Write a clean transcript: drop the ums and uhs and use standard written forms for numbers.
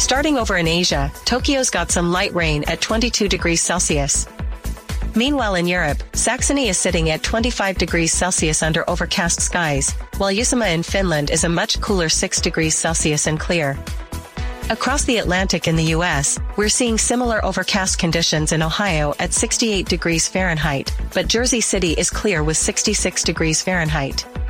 Starting over in Asia, Tokyo's got some light rain at 22 degrees Celsius. Meanwhile in Europe, Saxony is sitting at 25 degrees Celsius under overcast skies, while Uusimaa in Finland is a much cooler 6 degrees Celsius and clear. Across the Atlantic in the U.S., we're seeing similar overcast conditions in Ohio at 68 degrees Fahrenheit, but Jersey City is clear with 66 degrees Fahrenheit.